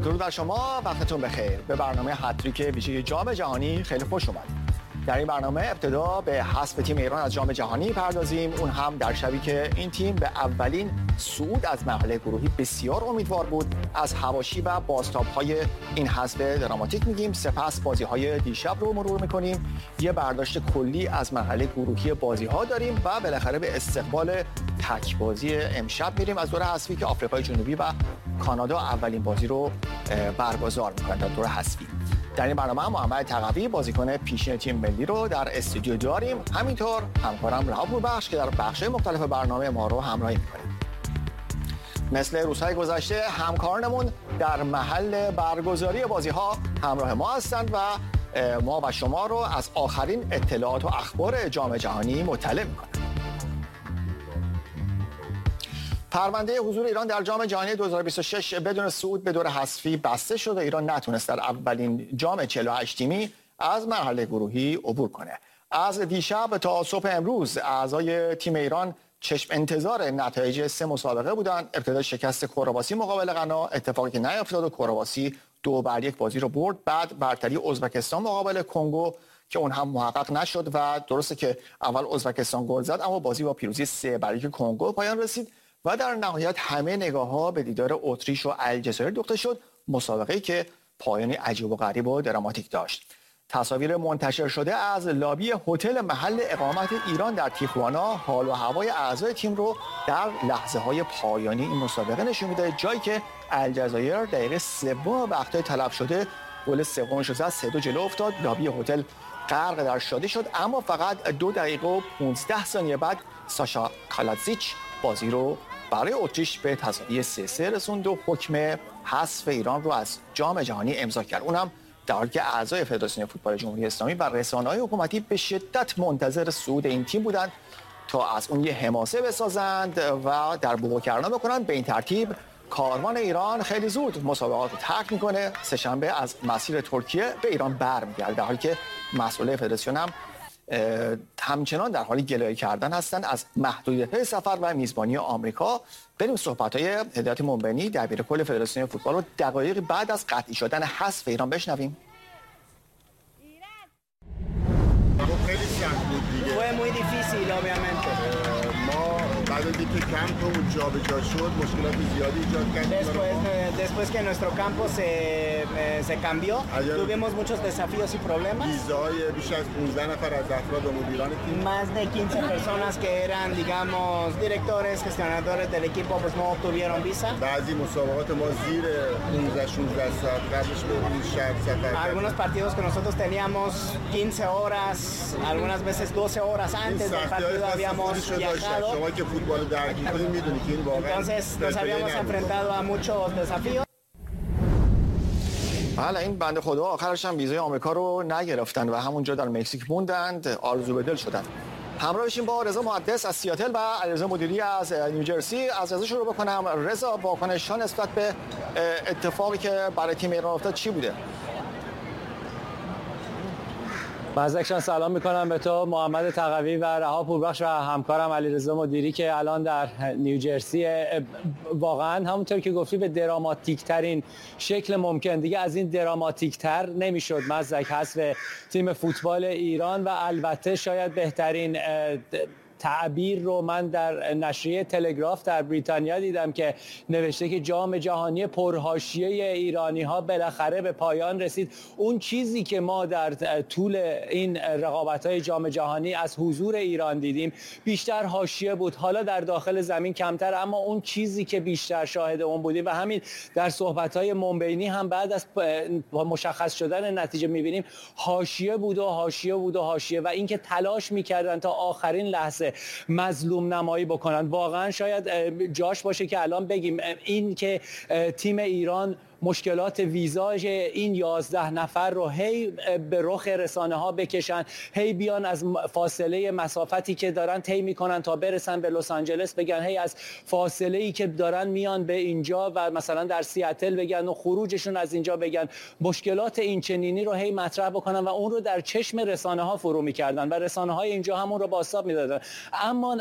درود بر شما، وقتتون بخیر. به برنامه هتریک ویژه جام جهانی خیلی خوش اومدید. در این برنامه ابتدا به حذف تیم ایران از جام جهانی پردازیم، اون هم در شبی که این تیم به اولین صعود از مرحله گروهی بسیار امیدوار بود. از حواشی و بازتاب‌های این حذف دراماتیک میگیم، سپس بازی‌های دیشب رو مرور می‌کنیم، یه برداشت کلی از مرحله گروهی بازی‌ها داریم و بالاخره به استقبال تک‌بازی امشب میریم از دور حذفی که آفریقای جنوبی و کانادا اولین بازی رو برگزار می‌کنند در دور حذفی. در این برنامه محمد تقوی بازیکن پیشین تیم ملی رو در استودیو داریم، همینطور همکارم رها پوربخش که در بخش‌های مختلف برنامه ما رو همراهی می‌کنه. مثل روزهای گذشته همکارانمون در محل برگزاری بازی‌ها همراه ما هستند و ما و شما رو از آخرین اطلاعات و اخبار جام جهانی مطلع می‌کنند. پرونده حضور ایران در جام جهانی 2026 بدون صعود به دور حذفی بسته شد و ایران نتونست در اولین جام 48 تیمی از مرحله گروهی عبور کنه. از دیشب تا صبح امروز اعضای تیم ایران چشم انتظار نتایج 3 مسابقه بودند. ابتدا شکست کرواسی مقابل غنا، اتفاقی که نیفتاد و کرواسی 2-1 بازی رو برد. بعد برتری ازبکستان مقابل کنگو که اون هم محقق نشد و درسته که اول ازبکستان گل زد اما بازی با پیروزی 3-1 کنگو پایان رسید. و در نهایت همه نگاه‌ها به دیدار اتریش و الجزایر دوخته شد، مسابقه‌ای که پایانی عجیب و غریب و دراماتیک داشت. تصاویر منتشر شده از لابی هتل محل اقامت ایران در تیخوانا حال و هوای اعضای تیم رو در لحظه‌های پایانی این مسابقه نشون میده، جایی که الجزایر دقیقه 3 وقتای تلف شده گل سومش رو زد، 3-2 جلو افتاد. لابی هتل غرق در شادی شد، اما فقط 2 دقیقه و 15 ثانیه بعد ساشا کالاتزیچ بازی رو برای اتریش به تساوی 3-3 رسوند و حکم حذف ایران رو از جام جهانی امضا کرد. اونم در حالی که اعضای فدراسیون فوتبال جمهوری اسلامی و رسانه‌های حکومتی به شدت منتظر صعود این تیم بودند تا از اون یه حماسه بسازند و در بوقوکرنا بکنند. به این ترتیب کاروان ایران خیلی زود مسابقات رو ترک میکنه. سه‌شنبه از مسیر ترکیه به ایران برمیگرده، در حالی که مسئولای فدراسیون هم همچنان در حال گلایه کردن هستند از محدودیت‌های سفر و میزبانی آمریکا. بریم صحبت‌های هدایت منبنی دبیرکل فدراسیون فوتبال رو دقایقی بعد از قطعی شدن حذف ایران بشنویم. خیلی سخت بود دیگه. Fue muy difícil obviamente. ما بعد از اینکه کمپمون جابجا شد مشکلات زیادی ایجاد کردیم. Después que nuestro campo se cambió, tuvimos muchos desafíos y problemas. ویزای بیش از 15 نفر از افراد مدیران تیم، Más de 15 personas que eran, digamos, directores, gestionadores del equipo, pues no obtuvieron visa. بعضی مسابقات ما زیر 15-16 ساعت قبلش به اون شهر سفر کردیم. Algunos partidos que nosotros teníamos 15 horas, algunas veces 12 horas antes del partido habíamos viajado. شما که فوتبال درک می‌کنید می‌دونید که این واقعا Entonces nos habíamos enfrentado a muchos desafíos. حالا این بنده خدا آخرش هم ویزای آمریکا رو نگرفتن و همونجا در مکزیک موندند، آرزو به دل شدن. همراه بشیم با رضا محدث از سیاتل و علیرضا مدیری از نیوجرسی. از رضا شروع بکنم. رضا، واکنش‌ها نسبت به اتفاقی که برای تیم ایران افتاد چی بوده؟ مزدکشان سلام میکنم به تو، محمد تقوی و رها پوربخش و همکارم علیرضا مدیری که الان در نیوجرسی. واقعا همونطور که گفتی به دراماتیک ترین شکل ممکن، دیگه از این دراماتیک تر نمیشد مزدک حذف تیم فوتبال ایران. و البته شاید بهترین تعبیر رو من در نشریه تلگراف در بریتانیا دیدم که نوشته که جام جهانی پرحاشیه ایرانی ها بالاخره به پایان رسید. اون چیزی که ما در طول این رقابت های جام جهانی از حضور ایران دیدیم بیشتر حاشیه بود، حالا در داخل زمین کمتر، اما اون چیزی که بیشتر شاهد اون بودیم و همین در صحبت های منبعینی هم بعد از مشخص شدن نتیجه میبینیم حاشیه بود و حاشیه بود و حاشیه، و اینکه تلاش میکردن تا آخرین لحظه مظلوم نمایی بکنن. واقعا شاید جاش باشه که الان بگیم این که تیم ایران مشکلات ویزای این 11 نفر رو هی به رخ رسانه ها بکشن، هی بیان از فاصله مسافتی که دارن طی میکنن تا برسن به لس آنجلس بگن، هی از فاصله ای که دارن میان به اینجا و مثلا در سیاتل بگن و خروجشون از اینجا بگن، مشکلات این چنینی رو هی مطرح بکنن و اون رو در چشم رسانه ها فرو میکردن و رسانه های اینجا همون رو بازتاب میدادن. اما